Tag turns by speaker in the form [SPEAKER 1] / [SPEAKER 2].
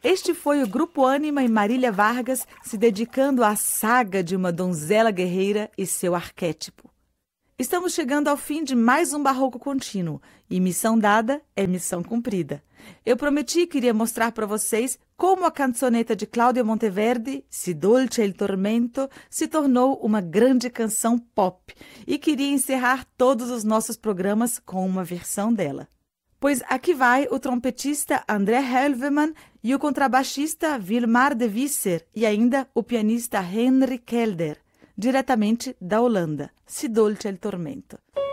[SPEAKER 1] Este foi o Grupo Ânima e Marília Vargas se dedicando à saga de uma donzela guerreira e seu arquétipo. Estamos chegando ao fim de mais um Barroco Contínuo e missão dada é missão cumprida. Eu prometi que iria mostrar para vocês como a canzoneta de Claudio Monteverdi, Si dolce il tormento, se tornou uma grande canção pop e queria encerrar todos os nossos programas com uma versão dela. Pois aqui vai o trompetista André Helvemann e o contrabaixista Wilmar de Visser e ainda o pianista Henry Kelder, diretamente da Holanda, Si dolce il tormento.